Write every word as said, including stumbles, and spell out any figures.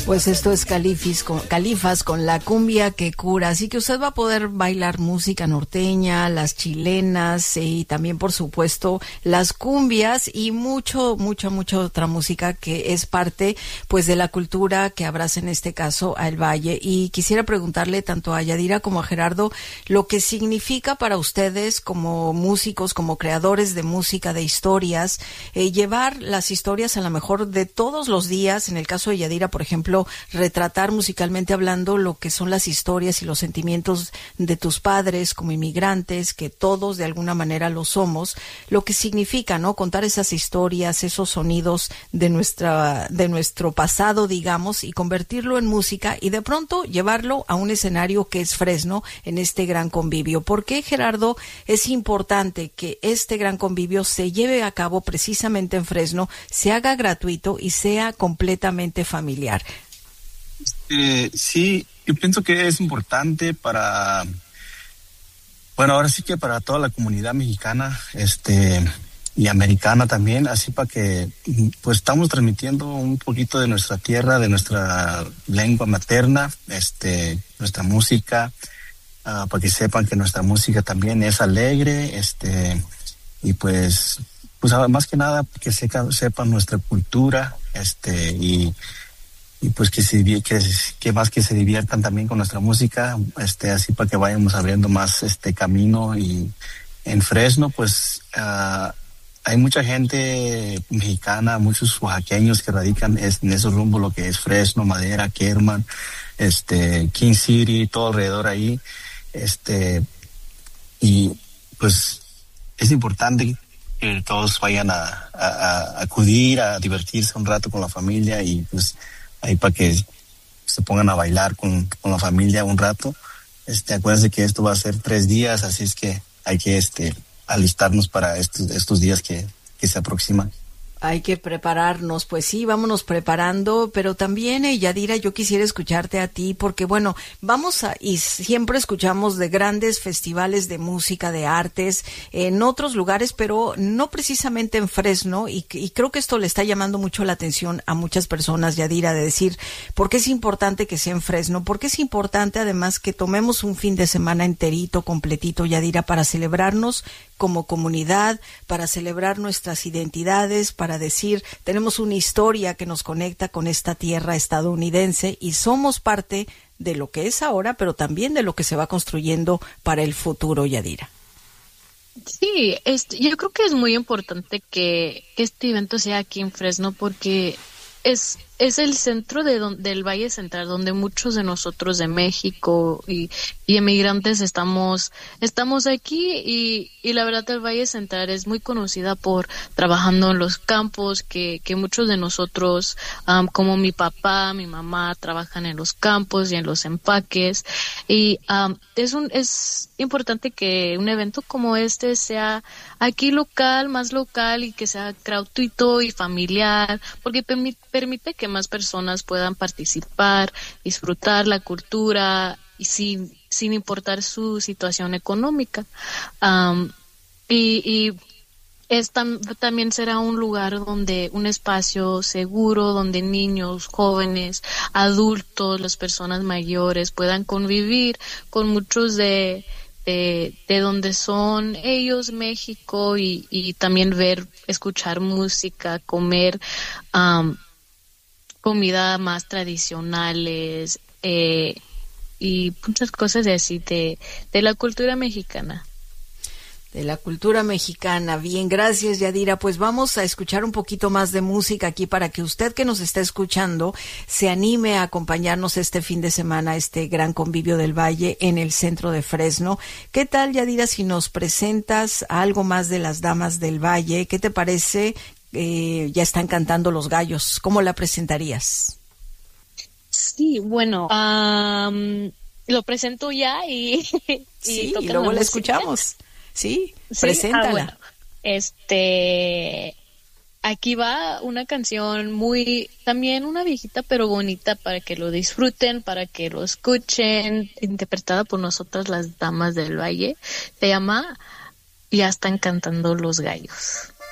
Pues esto es Califis con, Califas con la cumbia que cura, así que usted va a poder bailar música norteña, las chilenas y también por supuesto las cumbias y mucho, mucha, mucha otra música que es parte pues de la cultura que abraza en este caso a El Valle. Y quisiera preguntarle tanto a Yadira como a Gerardo lo que significa para ustedes como músicos, como creadores de música, de historias, eh, llevar las historias a lo mejor de todos los días, en el caso de Yadira por ejemplo, retratar musicalmente hablando lo que son las historias y los sentimientos de tus padres como inmigrantes, que todos de alguna manera lo somos, lo que significa, ¿no? Contar esas historias, esos sonidos de nuestra, de nuestro pasado, digamos, y convertirlo en música y de pronto llevarlo a un escenario que es Fresno en este gran convivio. ¿Por qué, Gerardo, es importante que este gran convivio se lleve a cabo precisamente en Fresno, se haga gratuito y sea completamente familiar? Eh, sí, yo pienso que es importante para, bueno, ahora sí que para toda la comunidad mexicana, este, y americana también, así para que, pues estamos transmitiendo un poquito de nuestra tierra, de nuestra lengua materna, este, nuestra música, uh, para que sepan que nuestra música también es alegre, este, y pues, pues más que nada que sepan, sepan nuestra cultura, este, y y pues que se que, que más que se diviertan también con nuestra música, este así para que vayamos abriendo más este camino. Y en Fresno pues uh, hay mucha gente mexicana, muchos oaxaqueños que radican en esos rumbos, lo que es Fresno, Madera, Kerman, este King City, todo alrededor ahí, este y pues es importante que todos vayan a, a, a acudir a divertirse un rato con la familia y pues ahí para que se pongan a bailar con, con la familia un rato. Este, acuérdense que esto va a ser tres días, así es que hay que este alistarnos para estos, estos días que, que se aproximan. Hay que prepararnos, pues sí, vámonos preparando, pero también, eh, Yadira, yo quisiera escucharte a ti, porque bueno, vamos a, y siempre escuchamos de grandes festivales de música, de artes, en otros lugares, pero no precisamente en Fresno, y, y creo que esto le está llamando mucho la atención a muchas personas, Yadira, de decir, ¿por qué es importante que sea en Fresno? ¿Por qué es importante además que tomemos un fin de semana enterito, completito, Yadira, para celebrarnos como comunidad, para celebrar nuestras identidades, para decir, tenemos una historia que nos conecta con esta tierra estadounidense y somos parte de lo que es ahora, pero también de lo que se va construyendo para el futuro, Yadira? Sí, este, yo creo que es muy importante que, que este evento sea aquí en Fresno porque es es el centro de don, del Valle Central, donde muchos de nosotros de México y, y emigrantes estamos estamos aquí y, y la verdad el Valle Central es muy conocida por trabajando en los campos, que, que muchos de nosotros, um, como mi papá, mi mamá, trabajan en los campos y en los empaques y um, es un es importante que un evento como este sea aquí local, más local y que sea gratuito y familiar, porque permite, permite que más personas puedan participar, disfrutar la cultura y sin, sin importar su situación económica. Um, y, y esta también será un lugar donde un espacio seguro, donde niños, jóvenes, adultos, las personas mayores puedan convivir con muchos de De, de donde son ellos, México, y, y también ver, escuchar música, comer um, comida más tradicionales eh, y muchas cosas de así de, de la cultura mexicana. De la cultura mexicana. Bien, gracias, Yadira. Pues vamos a escuchar un poquito más de música aquí para que usted que nos está escuchando se anime a acompañarnos este fin de semana a este gran convivio del Valle en el centro de Fresno. ¿Qué tal, Yadira, si nos presentas algo más de las Damas del Valle? ¿Qué te parece? Eh, ya están cantando los gallos. ¿Cómo la presentarías? Sí, bueno, um, lo presento ya y, y, sí, y luego la, la escuchamos. Sí, sí, preséntala. Ah, bueno. Este, aquí va una canción muy, también una viejita pero bonita para que lo disfruten, para que lo escuchen, interpretada por nosotras las Damas del Valle. Se llama Ya están cantando los gallos.